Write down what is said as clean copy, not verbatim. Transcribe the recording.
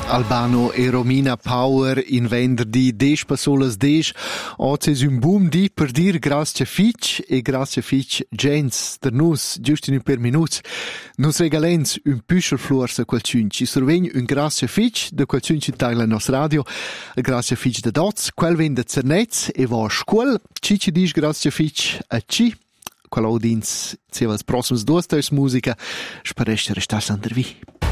Albano e Romina Power in venerdì 10 passolas 10. Oggi è un boom di per dire grazie Fitch e grazie Fitch Jens der nus giusto in un per minuti. Nos regalens un puschel fluors a qualcun ci survegn un grazie Fitch de qualcun ci taglia la nostra radio. Grazie Fitch de dots, quel ven de cernets e va a scuol. Ci dice grazie Fitch a ci. Qual audins, se vas prossims 2 musica, sparesce restare sandervi.